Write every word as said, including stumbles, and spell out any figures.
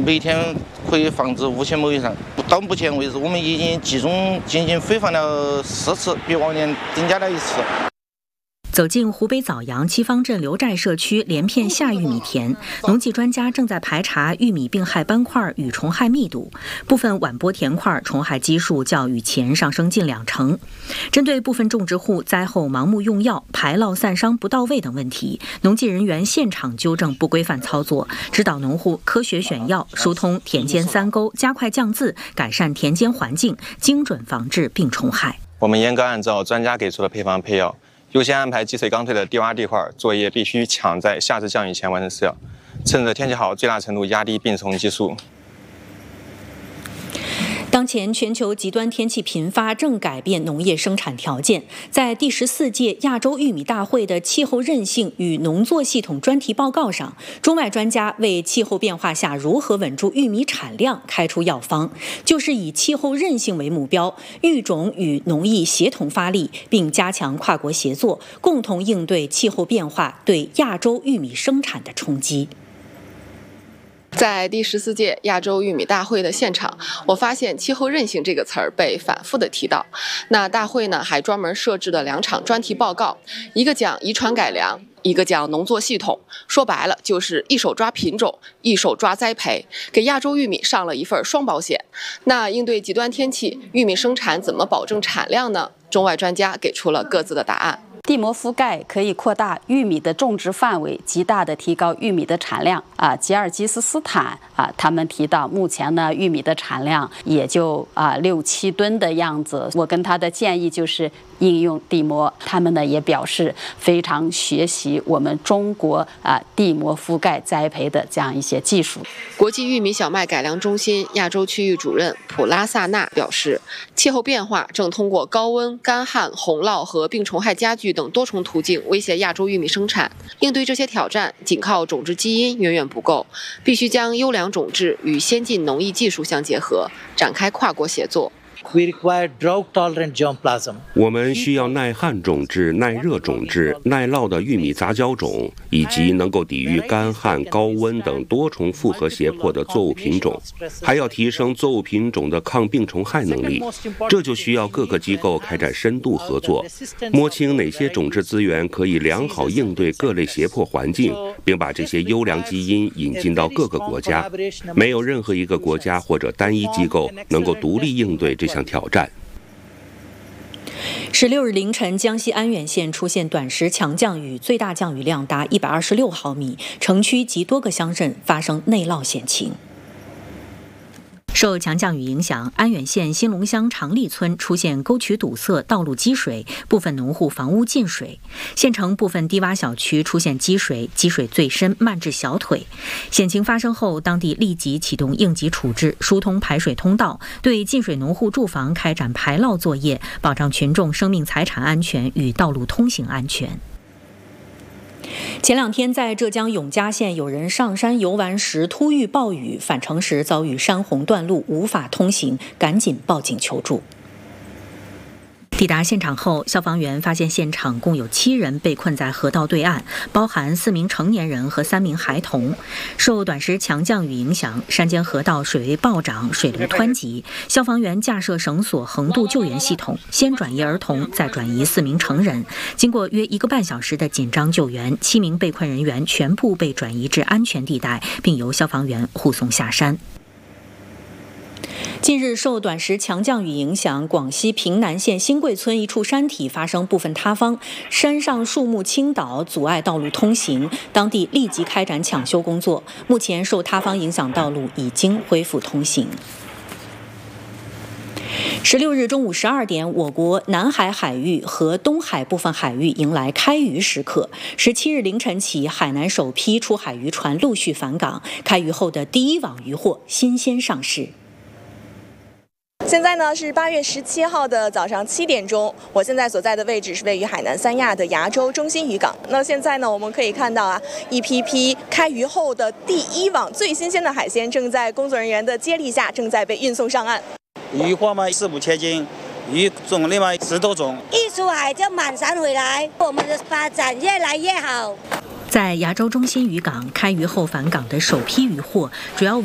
每天可以防止五千亩以上。到目前为止，我们已经集中进行飞放了四次，比往年增加了一次。 走进湖北枣阳七方镇刘寨社区连片夏玉米田，农技专家正在排查玉米病害斑块与虫害密度，部分晚播田块虫害基数较以前上升近两成。针对部分种植户灾后盲目用药、排涝散伤不到位等问题，农技人员现场纠正不规范操作，指导农户科学选药，疏通田间三沟，加快降渍，改善田间环境，精准防治病虫害。 我们严格按照专家给出的配方配药，优先安排积水刚退的低洼地块，作业必须抢在夏至降雨前完成施药，趁着天气好，最大程度压低病虫基数。 当前全球极端天气频发，正改变农业生产条件。在第十四届亚洲玉米大会的气候韧性与农作系统专题报告上，中外专家为气候变化下如何稳住玉米产量开出药方，就是以气候韧性为目标，育种与农艺协同发力，并加强跨国协作，共同应对气候变化对亚洲玉米生产的冲击。 在第十四届亚洲玉米大会的现场，我发现气候韧性这个词儿被反复的提到。那大会呢还专门设置了两场专题报告，一个讲遗传改良，一个讲农作系统。说白了就是一手抓品种，一手抓栽培，给亚洲玉米上了一份双保险。那应对极端天气，玉米生产怎么保证产量呢？中外专家给出了各自的答案。 地膜覆盖可以扩大玉米的种植范围，极大的提高玉米的产量啊。吉尔吉斯斯坦啊，他们提到目前呢玉米的产量也就啊六七吨的样子。我跟他的建议就是应用地膜，他们呢也表示非常学习我们中国啊地膜覆盖栽培的这样一些技术。 国际玉米小麦改良中心亚洲区域主任普拉萨纳表示，气候变化正通过高温、干旱、洪涝和病虫害加剧等多重途径威胁亚洲玉米生产。应对这些挑战，仅靠种植基因远远不够，必须将优良种质与先进农艺技术相结合，展开跨国协作。 我们需要耐旱种质、耐热种质、耐涝的玉米杂交种，以及能够抵御干旱、高温等多重复合胁迫的作物品种，还要提升作物品种的抗病虫害能力。这就需要各个机构开展深度合作，摸清哪些种质资源可以良好应对各类胁迫环境，并把这些优良基因引进到各个国家。没有任何一个国家或者单一机构能够独立应对这项挑战。 十六日凌晨，江西安远县出现短时强降雨，最大降雨量达一百二十六毫米，城区及多个乡镇发生内涝险情。受强降雨影响，安远县新隆乡长利村出现沟渠堵塞、道路积水，部分农户房屋进水。县城部分低洼小区出现积水，积水最深漫至小腿。险情发生后，当地立即启动应急处置，疏通排水通道，对进水农户住房开展排涝作业，保障群众生命财产安全与道路通行安全。前两天，在浙江永嘉县，有人上山游玩时突遇暴雨，返程时遭遇山洪断路，无法通行，赶紧报警求助。抵达现场后，消防员发现现场共有七人被困在河道对岸，包含四名成年人和三名孩童。受短时强降雨影响，山间河道水位暴涨，水流湍急。消防员架设绳索横渡救援系统，先转移儿童，再转移四名成人。经过约一个半小时的紧张救援，七名被困人员全部被转移至安全地带，并由消防员护送下山。近日，受短时强降雨影响，广西平南县新贵村一处山体发生部分塌方，山上树木倾倒，阻碍道路通行。当地立即开展抢修工作，目前受塌方影响道路已经恢复通行。十六日中午十二点，我国南海海域和东海部分海域迎来开渔时刻。十七日凌晨起，海南首批出海渔船陆续返港，开渔后的第一网渔获新鲜上市。 现在呢是八月十七号的早上七点钟，我现在所在的位置是位于海南三亚的崖州中心渔港。那现在呢，我们可以看到啊，一批批开渔后的第一网最新鲜的海鲜，正在工作人员的接力下，正在被运送上岸。 渔获嘛四五千斤，鱼种类嘛十多种。 一出海就满山回来，我们的发展越来越好。 在崖州中心渔港开渔后返港的首批渔获，主要